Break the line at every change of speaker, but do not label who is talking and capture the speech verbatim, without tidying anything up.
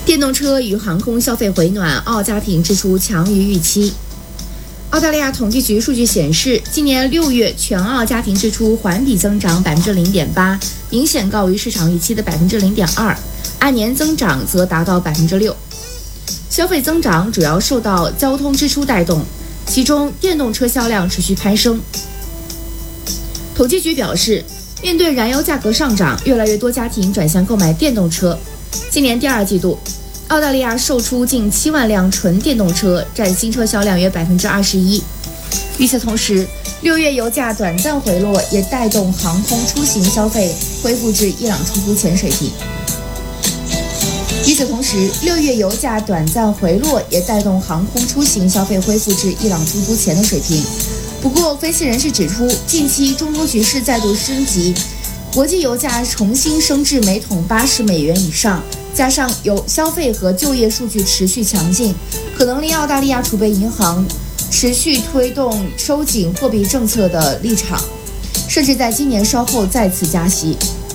电动车与航空消费回暖，澳家庭支出强于预期。澳大利亚统计局数据显示，今年六月全澳家庭支出环比增长百分之零点八，明显高于市场预期的百分之零点二，按年增长则达到百分之六。消费增长主要受到交通支出带动，其中电动车销量持续攀升。统计局表示，面对燃油价格上涨，越来越多家庭转向购买电动车。今年第二季度，澳大利亚售出近七万辆纯电动车，占新车销量约百分之二十一。与此同时，六月油价短暂回落，也带动航空出行消费恢复至伊朗冲突前水平。与此同时，六月油价短暂回落，也带动航空出行消费恢复至伊朗冲突前的水平。不过，分析人士指出，近期中东局势再度升级，国际油价重新升至每桶八十美元以上，加上有消费和就业数据持续强劲，可能令澳大利亚储备银行持续推动收紧货币政策的立场，甚至在今年稍后再次加息。